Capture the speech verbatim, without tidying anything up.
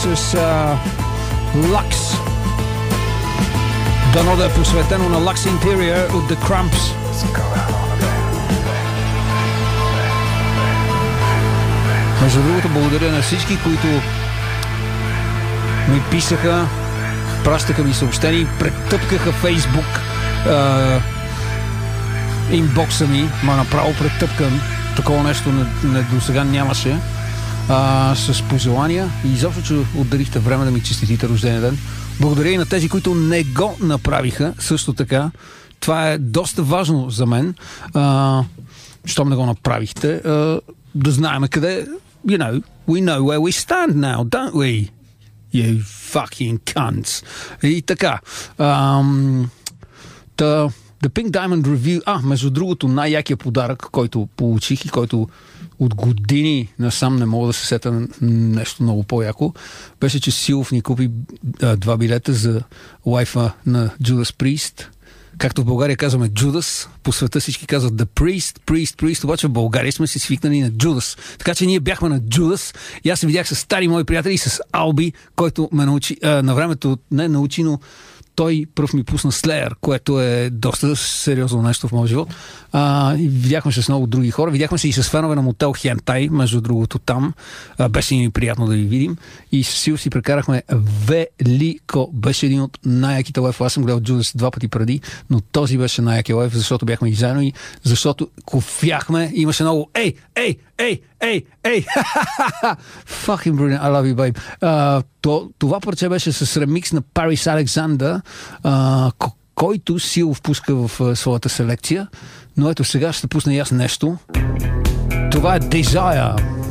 с Lux. Дано да е посветено на Lux Interior от The Cramps. Между другото, благодаря на всички, които ми писаха, пращаха ми съобщения, претъпкаха Фейсбук а, инбокса ми, ма направо претъпкан. Такова нещо не, не, до сега нямаше. А, с пожелания и изобщо, че отделихте време да ми честитите рождения ден. Благодаря и на тези, които не го направиха също така. Това е доста важно за мен. А, щом не го направихте, а, да знаем къде. You know, we know where we stand now, don't we? You fucking cunts. И така. Um, the, the Pink Diamond Review. А, между другото, най-якия подарък, който получих и който от години насам не мога да се сета на нещо много по-яко, беше, че Силов ни купи а, два билета за лайфа на Judas Priest. Както в България казваме Judas, по света всички казват The Priest, Priest, Priest, обаче в България сме си свикнали на Judas. Така че ние бяхме на Judas и аз се видях с стари мои приятели, с Алби, който ме научи, а, на времето не научи, но той пръв ми пусна Slayer, което е доста сериозно нещо в моя живот. А, и видяхме се с много други хора. Видяхме се и с фенове на Мотел Хентай, между другото там. А, беше ни приятно да ви видим. И с Сил си прекарахме велико. Беше един от най-яките лайф. Аз съм гледал Judas два пъти преди, но този беше най-якия лайф, защото бяхме и заедно и защото кофяхме. Имаше много ей, ей, ей, ей, ей, fucking brilliant, I love you, babe. Uh, то, това парче беше с ремикс на Парис Александър, uh, който Силов пуска в uh, своята селекция, но ето сега ще пусна и аз нещо. Това е Desire.